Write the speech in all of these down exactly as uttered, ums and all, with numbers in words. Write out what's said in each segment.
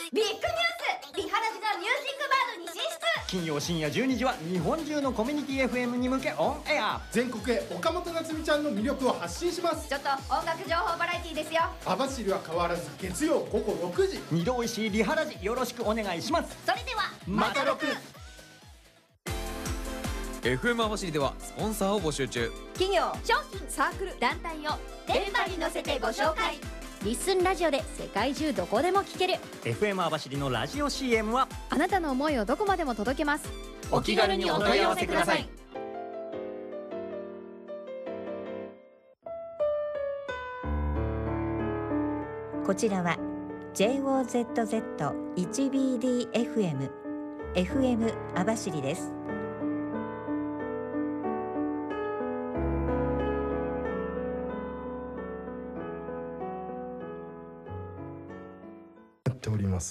ビッグニュース、リハラジがミュージックバードに進出。 金曜深夜じゅうにじは日本中のコミュニティ エフエム に向けオンエア。 全国へ岡本夏美ちゃんの魅力を発信します。 ちょっと音楽情報バラエティですよ。 網走は変わらず月曜午後ろくじ。 二度おいしいリハラジよろしくお願いします。 それではまたろく。 エフエム 網走ではスポンサーを募集中。 企業、商品、サークル、団体を電波に乗せてご紹介。リッスンラジオで世界中どこでも聞けるエフエム 網走のラジオ シーエム はあなたの思いをどこまでも届けます。 お気軽にお問い合わせください。 こちらは ジェイオーゼットゼットワンビーディーエフエム エフエム 網走です。 やっております。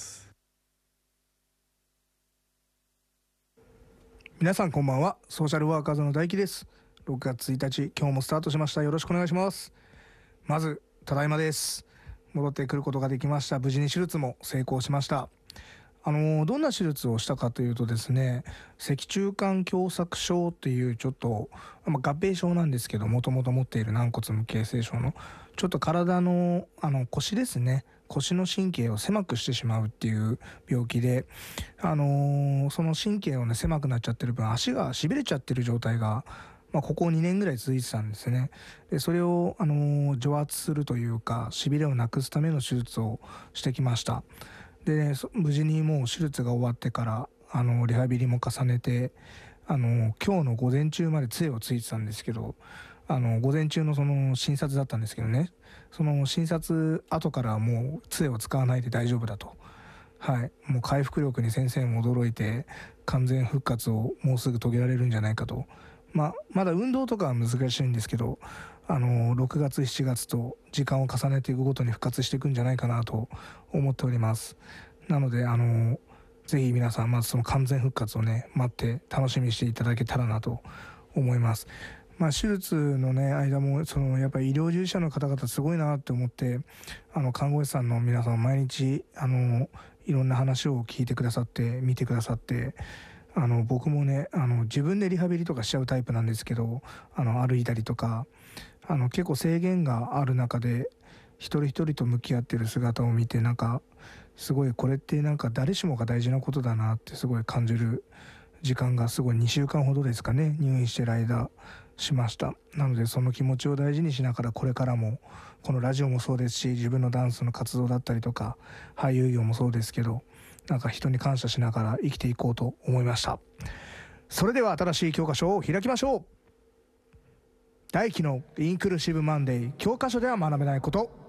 皆さんこんばんは。ソーシャルワーカーズの大輝です。ろくがつついたち、今日もスタートしました。よろしくお願いします。まずただいまです。戻ってくることができました。無事に手術も成功しました。あのどんな手術をしたかというとですね、脊柱管狭窄症っていうちょっと、まあ、合併症なんですけど、もともと持っている軟骨無形成症のちょっと体のあの腰ですね、腰の神経を狭くしてしまうっていう病気で、あのー、その神経をね狭くなっちゃってる分、足がしびれちゃってる状態が、まあ、ここにねんぐらい続いてたんですね。でそれを、あのー、除圧するというか、しびれをなくすための手術をしてきました。で、ね、無事にもう手術が終わってからあのリハビリも重ねて、あの今日の午前中まで杖をついてたんですけど、あの午前中のその診察だったんですけどね、その診察後からもう杖を使わないで大丈夫だと、はい、もう回復力に先生も驚いて、完全復活をもうすぐ遂げられるんじゃないかと。まあ、まだ運動とかは難しいんですけど、あのろくがつしちがつと時間を重ねていくごとに復活していくんじゃないかなと思っております。なのであのぜひ皆さんまずその完全復活をね待って楽しみにしていただけたらなと思います。まあ、手術のね間もそのやっぱり医療従事者の方々すごいなって思って、あの看護師さんの皆さん毎日あのいろんな話を聞いてくださって見てくださって、あの僕もねあの自分でリハビリとかしちゃうタイプなんですけど、あの歩いたりとかあの結構制限がある中で一人一人と向き合ってる姿を見て、なんかすごいこれってなんか誰しもが大事なことだなってすごい感じる時間がすごいにしゅうかんほどですかね、入院してる間しました。なのでその気持ちを大事にしながら、これからもこのラジオもそうですし、自分のダンスの活動だったりとか俳優業もそうですけど、なんか人に感謝しながら生きていこうと思いました。それでは新しい教科書を開きましょう。大輝のインクルーシブマンデー、教科書では学べないこと。